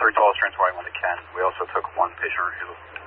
3 calls, transferring 1 to Ken. We also took 1 patient review